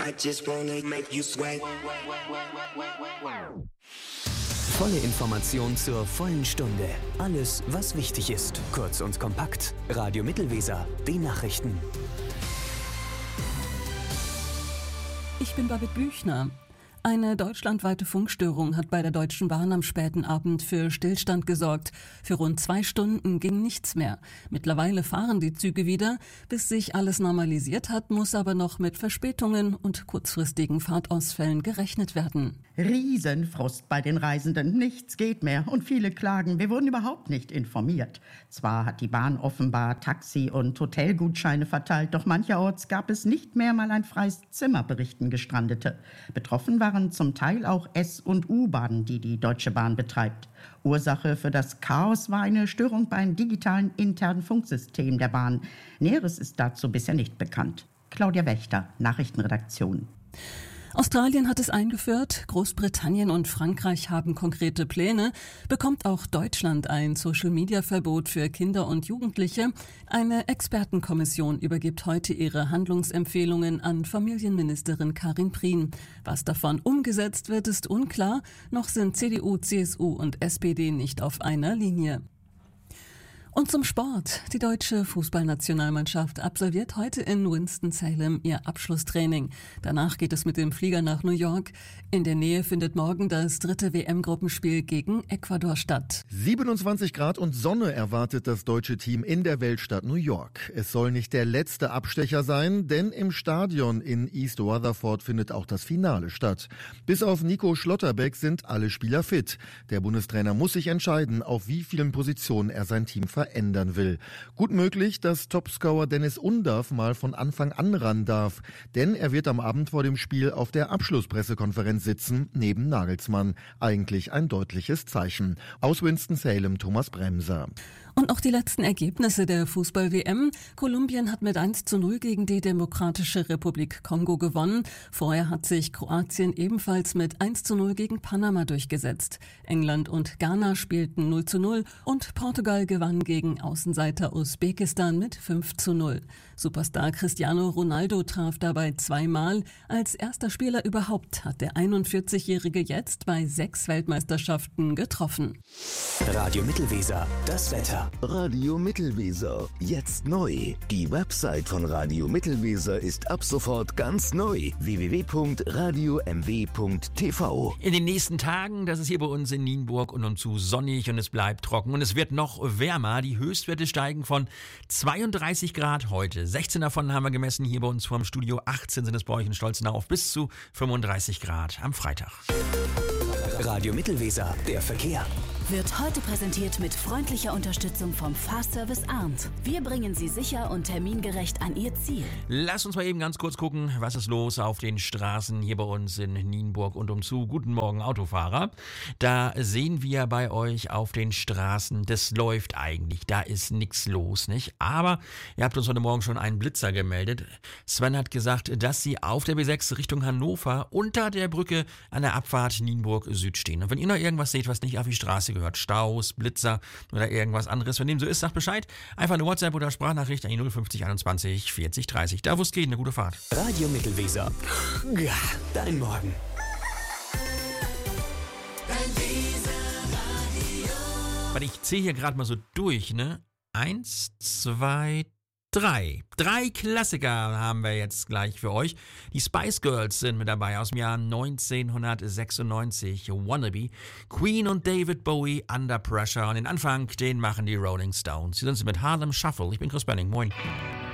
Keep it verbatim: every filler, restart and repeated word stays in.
I just wanna make you sweat. Volle Information zur vollen Stunde. Alles, was wichtig ist. Kurz und kompakt. Radio Mittelweser. Die Nachrichten. Ich bin Babette Büchner. Eine deutschlandweite Funkstörung hat bei der Deutschen Bahn am späten Abend für Stillstand gesorgt. Für rund zwei Stunden ging nichts mehr. Mittlerweile fahren die Züge wieder. Bis sich alles normalisiert hat, muss aber noch mit Verspätungen und kurzfristigen Fahrtausfällen gerechnet werden. Riesenfrust bei den Reisenden. Nichts geht mehr und viele klagen, wir wurden überhaupt nicht informiert. Zwar hat die Bahn offenbar Taxi- und Hotelgutscheine verteilt, doch mancherorts gab es nicht mehr mal ein freies Zimmer, berichten Gestrandete. Betroffen waren zum Teil auch S- und U-Bahnen, die die Deutsche Bahn betreibt. Ursache für das Chaos war eine Störung beim digitalen internen Funksystem der Bahn. Näheres ist dazu bisher nicht bekannt. Claudia Wächter, Nachrichtenredaktion. Australien hat es eingeführt, Großbritannien und Frankreich haben konkrete Pläne. Bekommt auch Deutschland ein Social-Media-Verbot für Kinder und Jugendliche? Eine Expertenkommission übergibt heute ihre Handlungsempfehlungen an Familienministerin Karin Prien. Was davon umgesetzt wird, ist unklar. Noch sind C D U, C S U und S P D nicht auf einer Linie. Und zum Sport. Die deutsche Fußballnationalmannschaft absolviert heute in Winston-Salem ihr Abschlusstraining. Danach geht es mit dem Flieger nach New York. In der Nähe findet morgen das dritte W M-Gruppenspiel gegen Ecuador statt. siebenundzwanzig Grad und Sonne erwartet das deutsche Team in der Weltstadt New York. Es soll nicht der letzte Abstecher sein, denn im Stadion in East Rutherford findet auch das Finale statt. Bis auf Nico Schlotterbeck sind alle Spieler fit. Der Bundestrainer muss sich entscheiden, auf wie vielen Positionen er sein Team verändert. ändern will. Gut möglich, dass Topscorer Dennis Undav mal von Anfang an ran darf, denn er wird am Abend vor dem Spiel auf der Abschlusspressekonferenz sitzen, neben Nagelsmann. Eigentlich ein deutliches Zeichen. Aus Winston-Salem, Thomas Bremser. Und auch die letzten Ergebnisse der Fußball-W M. Kolumbien hat mit eins zu null gegen die Demokratische Republik Kongo gewonnen. Vorher hat sich Kroatien ebenfalls mit eins zu null gegen Panama durchgesetzt. England und Ghana spielten null zu null und Portugal gewann gegen Außenseiter Usbekistan mit fünf zu null. Superstar Cristiano Ronaldo traf dabei zweimal. Als erster Spieler überhaupt hat der einundvierzigjährige jetzt bei sechs Weltmeisterschaften getroffen. Radio Mittelweser, das Wetter. Radio Mittelweser, jetzt neu. Die Website von Radio Mittelweser ist ab sofort ganz neu. w w w punkt radio m w punkt t v. In den nächsten Tagen, das ist hier bei uns in Nienburg und umzu sonnig und es bleibt trocken und es wird noch wärmer. Die Höchstwerte steigen von zweiunddreißig Grad heute. sechzehn davon haben wir gemessen hier bei uns vorm Studio. achtzehn sind es bei euch in Stolzenau auf bis zu fünfunddreißig Grad am Freitag. Radio Mittelweser, der Verkehr. Wird heute präsentiert mit freundlicher Unterstützung vom Fahrservice Arndt. Wir bringen Sie sicher und termingerecht an Ihr Ziel. Lass uns mal eben ganz kurz gucken, was ist los auf den Straßen hier bei uns in Nienburg und umzu. Guten Morgen, Autofahrer. Da sehen wir bei euch auf den Straßen, das läuft eigentlich, da ist nichts los, nicht? Aber ihr habt uns heute Morgen schon einen Blitzer gemeldet. Sven hat gesagt, dass Sie auf der B sechs Richtung Hannover unter der Brücke an der Abfahrt Nienburg Süd stehen. Und wenn ihr noch irgendwas seht, was nicht auf die Straße gehört, Staus, Blitzer oder irgendwas anderes, wenn dem so ist, sagt Bescheid. Einfach eine WhatsApp oder Sprachnachricht an die null fünfzig einundzwanzig vierzig dreißig. Da wo es geht, eine gute Fahrt. Radio Mittelweser. Ja, dein Morgen. Warte, ich zähle hier gerade mal so durch, ne? Eins, zwei, Drei. Drei Klassiker haben wir jetzt gleich für euch. Die Spice Girls sind mit dabei aus dem Jahr neunzehnhundertsechsundneunzig. Wannabe. Queen und David Bowie, Under Pressure. Und den Anfang, den machen die Rolling Stones. Sie sind mit Harlem Shuffle. Ich bin Chris Benning. Moin.